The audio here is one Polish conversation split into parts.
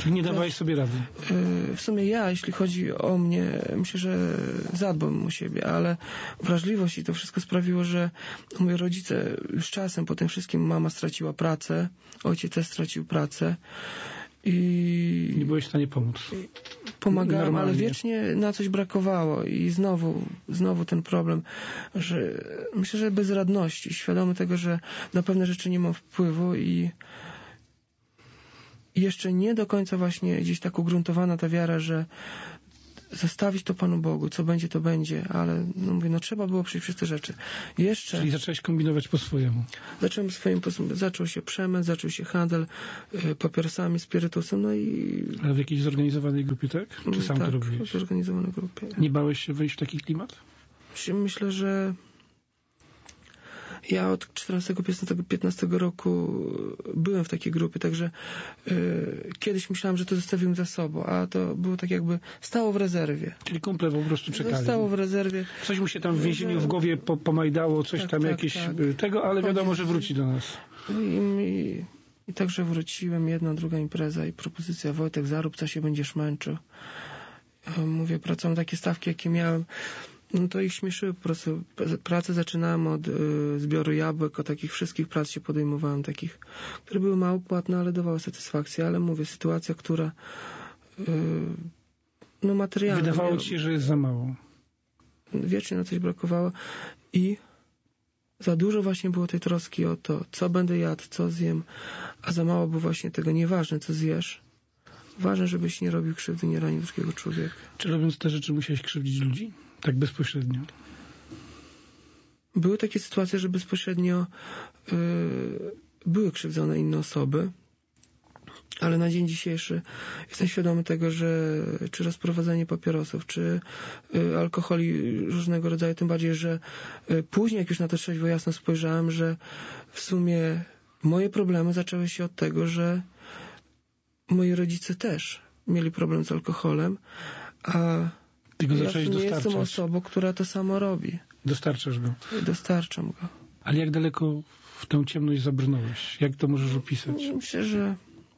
Czyli nie dawałeś sobie rady? W sumie ja, jeśli chodzi o mnie, myślę, że zadbam o siebie, ale wrażliwość i to wszystko sprawiło, że moi rodzice już czasem po tym wszystkim, mama straciła pracę, ojciec też stracił pracę i nie byłeś w stanie pomóc. Pomagałem, normalnie. ale wiecznie na coś brakowało i znowu ten problem, że myślę, że bezradności, świadomy tego, że na pewne rzeczy nie mam wpływu i jeszcze nie do końca właśnie gdzieś tak ugruntowana ta wiara, że zostawić to Panu Bogu, co będzie, to będzie, ale no mówię, trzeba było przejść przez te rzeczy. Czyli zacząłeś kombinować po swojemu. Zacząłem zaczął się przemyt, zaczął się handel papierosami, spirytusem, Ale w jakiejś zorganizowanej grupie, tak? Czy sam to robiłeś? Tak, w zorganizowanej grupie. Nie bałeś się wejść w taki klimat? Myślę, że ja od 14-15 roku byłem w takiej grupie, także kiedyś myślałem, że to zostawiłem za sobą, a to było tak jakby stało w rezerwie. Czyli kumple po prostu czekali. Stało w rezerwie. Coś mu się tam w więzieniu w głowie pomajdało, coś tam jakieś tego, ale wiadomo, że wróci do nas. I także wróciłem, jedna, druga impreza i propozycja: Wojtek, zarób, co się będziesz męczył. Mówię, pracowałem takie stawki, jakie miałem. No to ich śmieszyły po prostu. Pracę zaczynałem od zbioru jabłek, od takich wszystkich prac się podejmowałem, takich, które były mało płatne, ale dawały satysfakcję. Ale mówię, sytuacja, która materialna. Wydawało ci się, że jest za mało. Wiecznie na coś brakowało i za dużo właśnie było tej troski o to, co będę jadł, co zjem, a za mało było właśnie tego: nieważne, co zjesz. Ważne, żebyś nie robił krzywdy, nie ranił drugiego człowieka. Czy robiąc te rzeczy musiałeś krzywdzić ludzi? Tak bezpośrednio? Były takie sytuacje, że bezpośrednio były krzywdzone inne osoby, ale na dzień dzisiejszy jestem świadomy tego, że czy rozprowadzanie papierosów, czy alkoholi różnego rodzaju, tym bardziej, że później, jak już na to trzeźwo jasno spojrzałem, że w sumie moje problemy zaczęły się od tego, że moi rodzice też mieli problem z alkoholem, a ja nie jestem osobą, która to samo robi. Dostarczasz go. Dostarczam go. Ale jak daleko w tę ciemność zabrnąłeś? Jak to możesz opisać? Myślę, że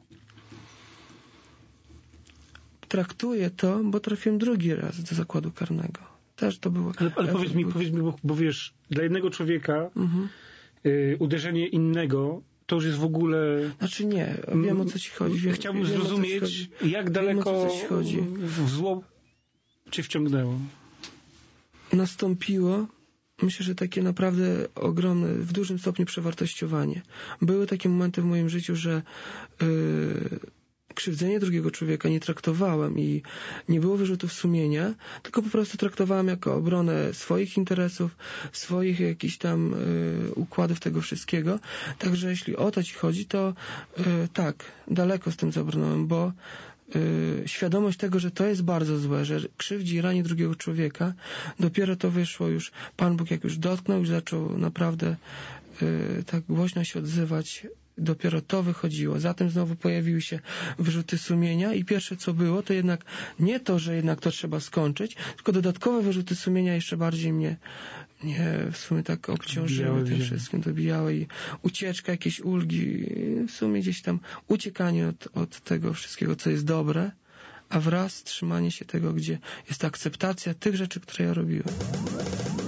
traktuję to, bo trafiłem drugi raz do zakładu karnego. Też to było... Ale powiedz mi, bo wiesz, dla jednego człowieka uderzenie innego to już jest w ogóle... Znaczy nie, wiem, o co ci chodzi. Chciałbym zrozumieć, jak daleko w zło cię wciągnęło. Nastąpiło, myślę, że takie naprawdę ogromne, w dużym stopniu przewartościowanie. Były takie momenty w moim życiu, że krzywdzenie drugiego człowieka nie traktowałem i nie było wyrzutów sumienia, tylko po prostu traktowałem jako obronę swoich interesów, swoich jakichś tam układów tego wszystkiego. Także jeśli o to ci chodzi, to tak, daleko z tym zabrnąłem, bo świadomość tego, że to jest bardzo złe, że krzywdzi i rani drugiego człowieka, dopiero to wyszło już. Pan Bóg jak już dotknął, już zaczął naprawdę tak głośno się odzywać, dopiero to wychodziło. Zatem znowu pojawiły się wyrzuty sumienia i pierwsze co było, to jednak nie to, że jednak to trzeba skończyć, tylko dodatkowe wyrzuty sumienia jeszcze bardziej mnie w sumie tak obciążyły tym wszystkim, dobijały i ucieczka, jakieś ulgi, w sumie gdzieś tam uciekanie od tego wszystkiego, co jest dobre, a wraz trzymanie się tego, gdzie jest akceptacja tych rzeczy, które ja robiłem.